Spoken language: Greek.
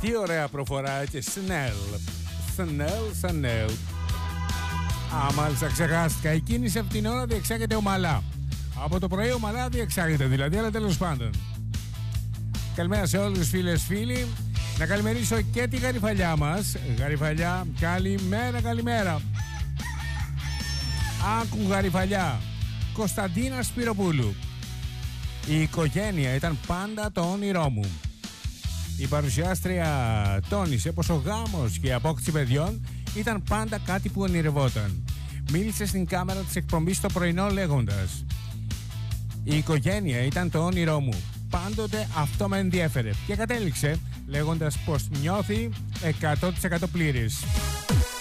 Τι ωραία προφορά και Σανέλ. Μάλιστα, ξεχάστηκα. Η κίνηση από την ώρα διεξάγεται ομαλά. Από το πρωί ομαλά διεξάγεται δηλαδή, αλλά τέλος πάντων. Καλημέρα σε όλους φίλες φίλοι. Να καλημερίσω και τη Γαριφαλιά μας. Γαριφαλιά, καλημέρα. Άκου Γαριφαλιά. Κωνσταντίνα Σπυροπούλου. Η οικογένεια ήταν πάντα το όνειρό μου. Η παρουσιάστρια τόνισε πως ο γάμος και η απόκτηση παιδιών ήταν πάντα κάτι που ονειρευόταν. Μίλησε στην κάμερα της εκπομπής το πρωινό λέγοντας: η οικογένεια ήταν το όνειρό μου. Πάντοτε αυτό με ενδιέφερε. Και κατέληξε λέγοντας πως νιώθει 100% πλήρης.